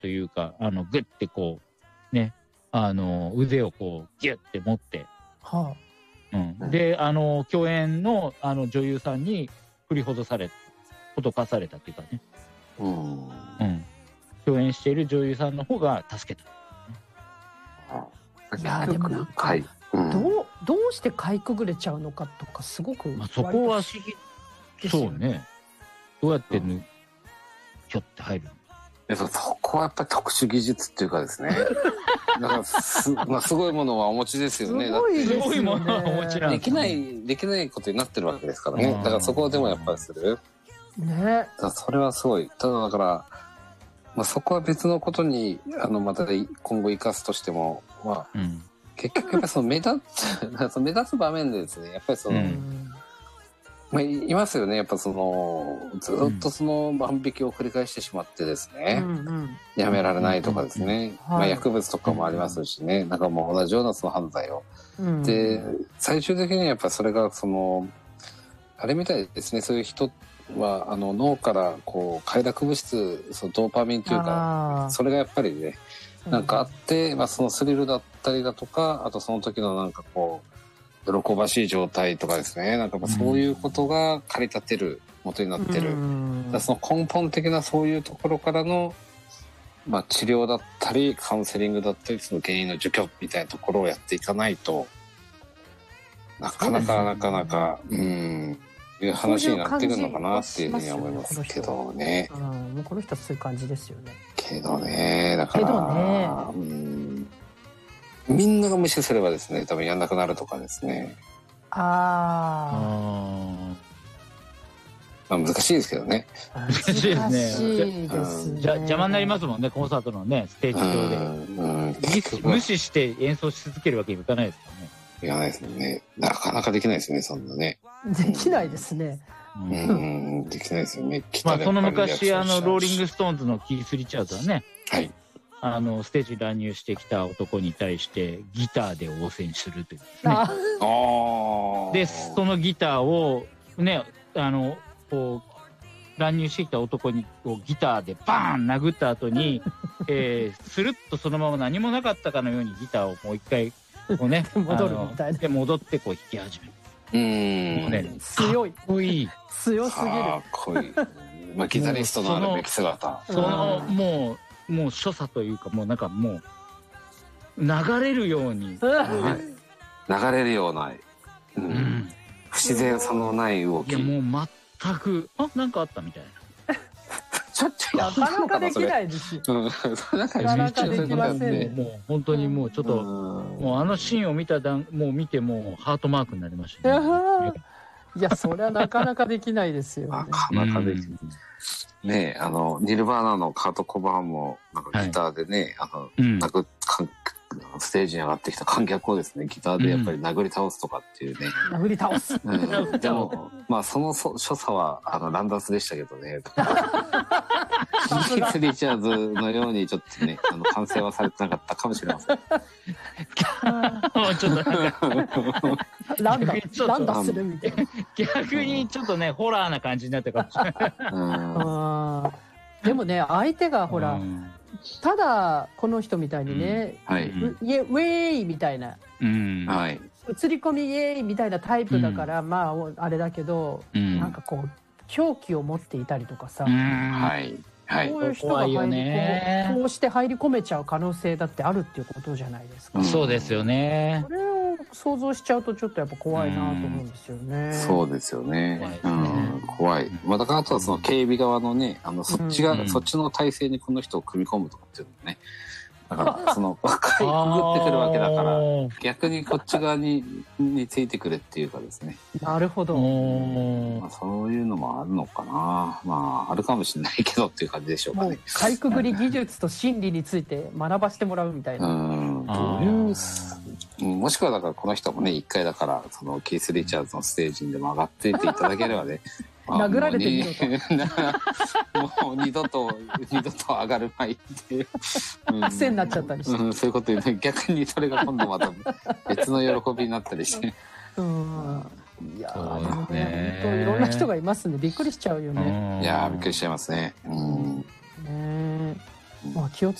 というか、グッてこう、ね、腕をこう、ギュッて持って、 はうん。で、共演の、女優さんに振りほどかされたっていうかね。うん。共演している女優さんの方が助けた。 いやでもなんか、どうしてかいくぐれちゃうのかとかすごく、 まあ、そこは不思議、そうね。どうやってひょって入るの？ そこはやっぱり特殊技術っていうかですね。だからすごいものはお持ちですよね。 すごいですよね。 すごいものはお持ちなんですね。できないことになってるわけですからね。だからそこをでもやっぱりする。 ね。 それはすごい。ただだから、まあ、そこは別のことにまた今後生かすとしても、まあ結局やっぱその目立つ場面でですね、やっぱりその、まあ、いますよね。やっぱそのずっとその万引きを繰り返してしまってですね、やめられないとかですね、まあ、薬物とかもありますしね、なんかもう同じようなその犯罪を、で最終的にやっぱそれがそのあれみたいですね。そういう人は脳からこう快楽物質、そのドーパミンというか、それがやっぱりねなんかあって、まあ、そのスリルだったりだとか、あとその時のなんかこう喜ばしい状態とかですね、なんかそういうことが駆り立てる元になってる。だその根本的なそういうところからの、まあ、治療だったりカウンセリングだったりその原因の除去みたいなところをやっていかないとなかなかいう話になってくるのかなっていうふうには思いますけどね。 もうこの人はそういう感じですよね。 けどね、だからみんなが無視すればですね、多分やんなくなるとかですね。まあ難しいですけどね。 難しいですね。邪魔になりますもんね、コンサートのね、ステージ上で。無視して演奏し続けるわけにいかないですからね。 いかないですもんね。なかなかできないですよね、そんなね。 できないですね。 できないですよね。 まあその昔ローリングストーンズのキース・リチャーズはね、 はい。 ステージに乱入してきた男に対してギターで応戦するというですね。で、そのギターをね、こう乱入してきた男にこうギターでバーン殴った後に、スルッとそのまま何もなかったかのようにギターをもう一回こうね戻るみたいな。 で戻ってこう弾き始める。 もうね、強い。 かっこいい。 強すぎる。 かっこいい。まあギタリストのあるべき姿。 そのもう所作というかもうなんかもう流れるように、 流れるような、不自然さのない動き。 いやもう全くなんかあったみたいな。 なかなかできないですよ。なかなかできませんね。 もう本当にもうちょっともうシーンをもう見てもうハートマークになりましたね。 いやそれはなかなかできないですよね。 なかなかできない。ねニルバーナのカート・コバーンもなんかギターでね、ステージに上がってきた観客をですねギターでやっぱり殴り倒すとかっていうね。 殴り倒す。 でもまあその所作はランダスでしたけどね。キース・リチャーズのようにちょっとね完成はされてなかったかもしれません。 ちょっとランダするみたいな。 逆にちょっとねホラーな感じになったかもしれない。 でもね相手がほらただこの人みたいにね、ウェーイみたいな、映り込みイエーイみたいなタイプだから、まああれだけど、なんかこう狂気を持っていたりとかさ、そういう人がこうして入り込めちゃう可能性だってあるっていうことじゃないですか。 そうですよね。 それを想像しちゃうとちょっとやっぱ怖いなと思うんですよね。 そうですよね。怖い。まあだからあとはその警備側のね、そっちの体制にこの人を組み込むとかっていうのね。だからそのかいくぐってくるわけだから逆にこっち側についてくれっていうかですね。 なるほど。 まあそういうのもあるのかな。まああるかもしれないけどっていう感じでしょうかね。 かいくぐり技術と心理について学ばしてもらうみたいな。 どういうもしくはだからこの人もね一回だからそのキース・リチャーズのステージにでも上がっていていただければね。 殴られてみろと。もう二度と上がるまいっていう癖になっちゃったりして、 そういうことで逆にそれが今度また別の喜びになったりして。 いやでもね本当いろんな人がいますんでびっくりしちゃうよね。 いやびっくりしちゃいますね。 まあ気を